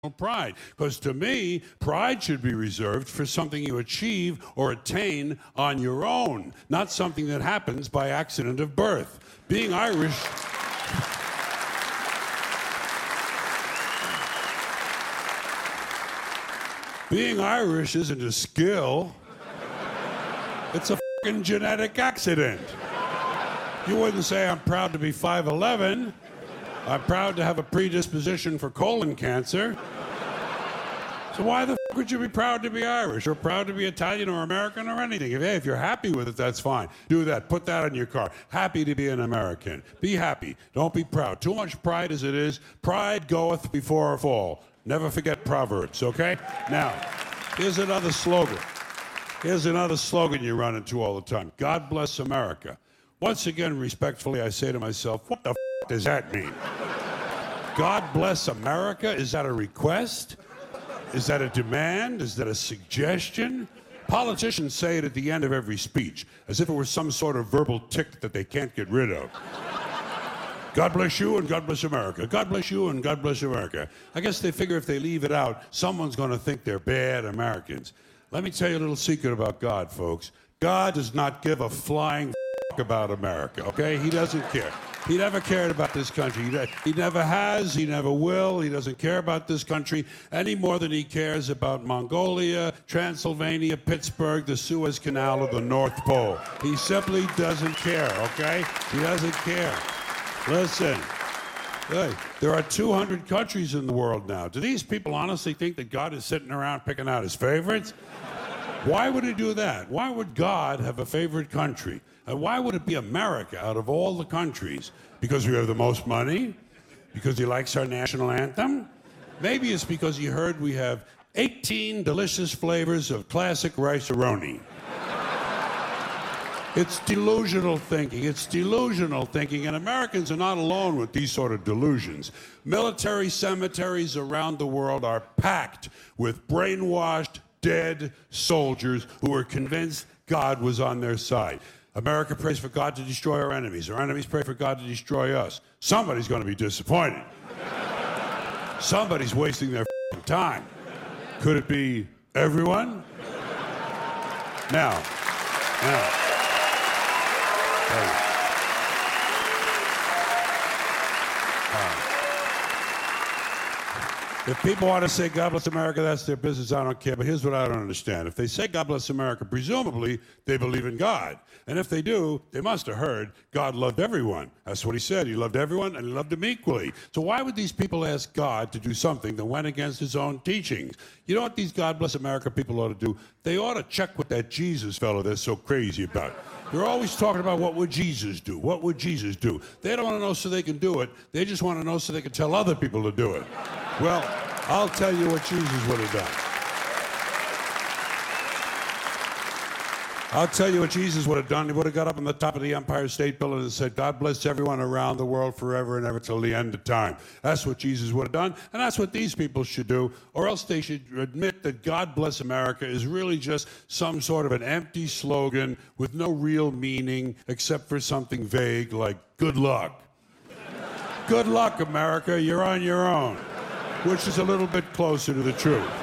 pride. Because to me, pride should be reserved for something you achieve or attain on your own, not something that happens by accident of birth. Being Irish... Being Irish isn't a skill. It's a fucking genetic accident. You wouldn't say, I'm proud to be 5'11". I'm proud to have a predisposition for colon cancer. So why the fuck would you be proud to be Irish or proud to be Italian or American or anything? If you're happy with it, that's fine. Do that. Put that on your car. Happy to be an American. Be happy. Don't be proud. Too much pride as it is. Pride goeth before a fall. Never forget Proverbs, okay? Now, here's another slogan. Here's another slogan you run into all the time. God bless America. Once again, respectfully, I say to myself, what the f*** does that mean? God bless America? Is that a request? Is that a demand? Is that a suggestion? Politicians say it at the end of every speech, as if it were some sort of verbal tic that they can't get rid of. God bless you and God bless America. God bless you and God bless America. I guess they figure if they leave it out, someone's going to think they're bad Americans. Let me tell you a little secret about God, folks. God does not give a flying f*** about America, okay? He doesn't care. He never cared about this country. He never has. He never will. He doesn't care about this country any more than he cares about Mongolia, Transylvania, Pittsburgh, the Suez Canal, or the North Pole. He simply doesn't care, okay? He doesn't care. Listen, hey, there are 200 countries in the world now. Do these people honestly think that God is sitting around picking out his favorites? Why would he do that? Why would God have a favorite country? And why would it be America out of all the countries? Because we have the most money? Because he likes our national anthem? Maybe it's because he heard we have 18 delicious flavors of classic rice-a-roni. It's delusional thinking. It's delusional thinking, and Americans are not alone with these sort of delusions. Military cemeteries around the world are packed with brainwashed, dead soldiers who are convinced God was on their side. America prays for God to destroy our enemies. Our enemies pray for God to destroy us. Somebody's going to be disappointed. Somebody's wasting their time. Could it be everyone? Now. If people want to say God bless America, that's their business. I don't care. But here's what I don't understand. If they say God bless America, presumably they believe in God. And if they do, they must have heard God loved everyone. That's what he said. He loved everyone and he loved them equally. So why would these people ask God to do something that went against his own teachings? You know what these God bless America people ought to do? They ought to check with that Jesus fellow they're so crazy about. They're always talking about what would Jesus do? What would Jesus do? They don't want to know so they can do it. They just want to know so they can tell other people to do it. Well, I'll tell you what Jesus would have done. I'll tell you what Jesus would have done. He would have got up on the top of the Empire State Building and said, God bless everyone around the world forever and ever till the end of time. That's what Jesus would have done, and that's what these people should do, or else they should admit that God bless America is really just some sort of an empty slogan with no real meaning except for something vague like good luck. Good luck, America, you're on your own, which is a little bit closer to the truth.